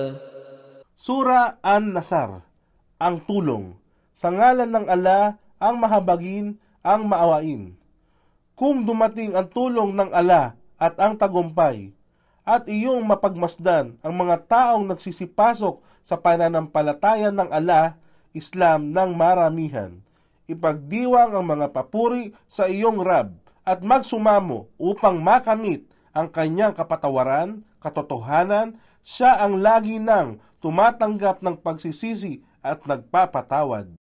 Sura An-Nasr, ang tulong. Sa ngalan ng Allah, ang mahabagin, ang maawain. Kung dumating ang tulong ng Allah at ang tagumpay, at iyong mapagmasdan ang mga taong nagsisipasok sa pananampalataya ng Allah, Islam ng maramihan. Ipagdiwang ang mga papuri sa iyong Rab at magsumamo upang makamit ang kanyang kapatawaran, katotohanan. Siya ang lagi nang tumatanggap ng pagsisisi at nagpapatawad.